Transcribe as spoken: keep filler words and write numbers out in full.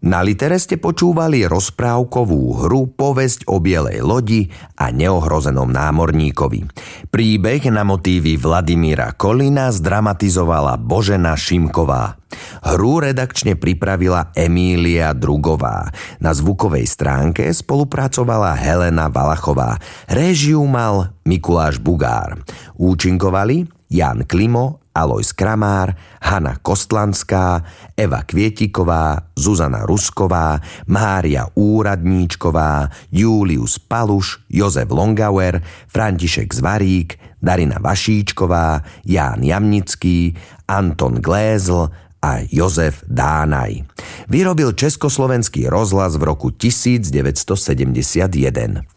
Na litere ste počúvali rozprávkovú hru Povesť o bielej lodi a neohrozenom námorníkovi. Príbeh na motívy Vladimíra Kolina zdramatizovala Božena Šimková. Hru redakčne pripravila Emília Drugová. Na zvukovej stránke spolupracovala Helena Valachová. Réžiu mal Mikuláš Bugár. Účinkovali Jan Klimo, Alojz Kramár, Hana Kostlanská, Eva Kvietiková, Zuzana Rusková, Mária Úradníčková, Július Paluš, Jozef Longauer, František Zvarík, Darina Vašíčková, Ján Jamnický, Anton Glézl a Jozef Dánaj. Vyrobil Československý rozhlas v roku devätnásťsedemdesiatjeden.